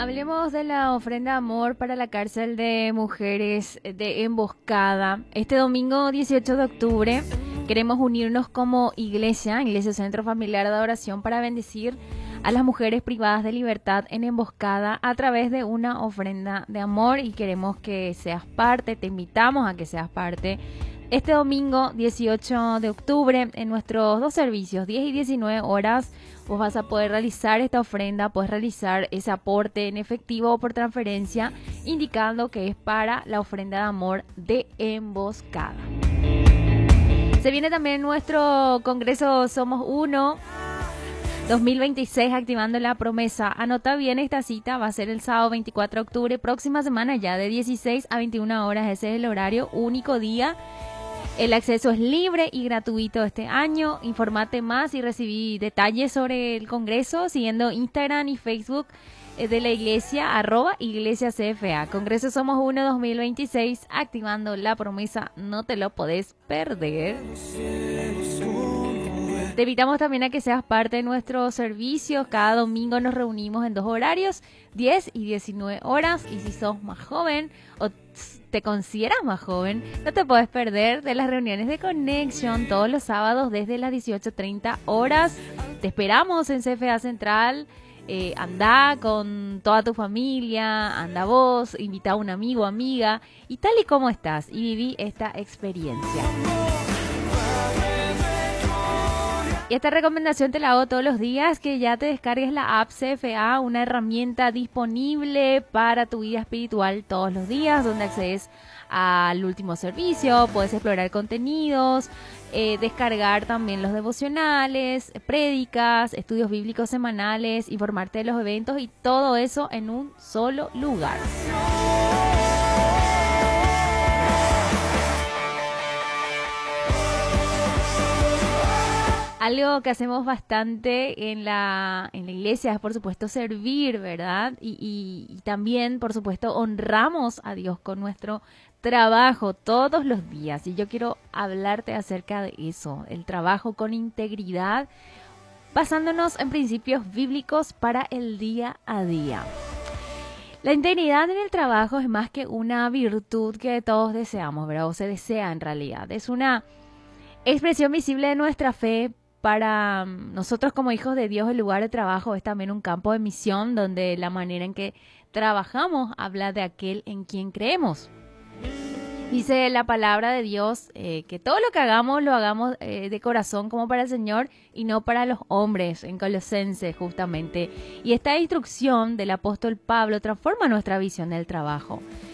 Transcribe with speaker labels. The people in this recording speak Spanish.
Speaker 1: Hablemos de la ofrenda de amor para la cárcel de mujeres de Emboscada. Este domingo 18 de octubre queremos unirnos como iglesia, Iglesia Centro Familiar de Adoración, para bendecir a las mujeres privadas de libertad en Emboscada a través de una ofrenda de amor, y queremos que seas parte, te invitamos a que seas parte. Este domingo 18 de octubre en nuestros dos servicios, 10 y 19 horas, vos vas a poder realizar esta ofrenda, puedes realizar ese aporte en efectivo o por transferencia, indicando que es para la ofrenda de amor de Emboscada. Se viene también nuestro Congreso Somos Uno 2026, activando la promesa. Anota bien esta cita, va a ser el sábado 24 de octubre, próxima semana ya, de 16 a 21 horas. Ese es el horario, único día. El acceso es libre y gratuito este año. Informate más y recibí detalles sobre el Congreso siguiendo Instagram y Facebook de la iglesia, @iglesiacfa. Congreso Somos Uno 2026, activando la promesa, no te lo podés perder. Te invitamos también a que seas parte de nuestros servicios. Cada domingo nos reunimos en dos horarios, 10 y 19 horas. Y si sos más joven o te consideras más joven, no te puedes perder de las reuniones de Conexión todos los sábados desde las 18:30 horas. Te esperamos en CFA Central. Anda con toda tu familia, anda vos, invita a un amigo o amiga, y tal y como estás, y viví esta experiencia. Y esta recomendación te la hago todos los días, que ya te descargues la app CFA, una herramienta disponible para tu vida espiritual todos los días, donde accedes al último servicio, puedes explorar contenidos, descargar también los devocionales, prédicas, estudios bíblicos semanales, informarte de los eventos, y todo eso en un solo lugar. Algo que hacemos bastante en la iglesia es, por supuesto, servir, ¿verdad? Y también, por supuesto, honramos a Dios con nuestro trabajo todos los días. Y yo quiero hablarte acerca de eso, el trabajo con integridad, basándonos en principios bíblicos para el día a día. La integridad en el trabajo es más que una virtud que todos deseamos, ¿verdad? O se desea en realidad. Es una expresión visible de nuestra fe. Para nosotros como hijos de Dios, el lugar de trabajo es también un campo de misión, donde la manera en que trabajamos habla de aquel en quien creemos. Dice la palabra de Dios que todo lo que hagamos, lo hagamos de corazón como para el Señor y no para los hombres, en Colosenses justamente. Y esta instrucción del apóstol Pablo transforma nuestra visión del trabajo.